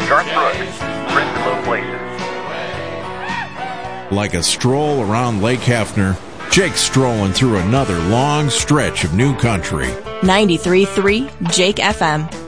Garth Brooks, Friends in Low Places. Like a stroll around Lake Hefner, Jake's strolling through another long stretch of new country. 93.3 Jake FM.